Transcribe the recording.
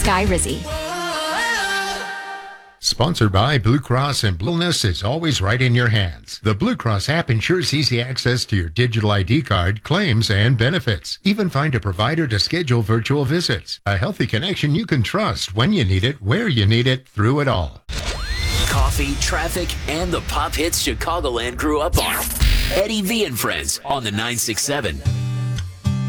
Sky Rizzy. Sponsored by Blue Cross, and Blueness is always right in your hands. The Blue Cross app ensures easy access to your digital ID card, claims, and benefits. Even find a provider to schedule virtual visits. A healthy connection you can trust when you need it, where you need it, through it all. Coffee, traffic, and the pop hits Chicagoland grew up on. Eddie V and Friends on the 967.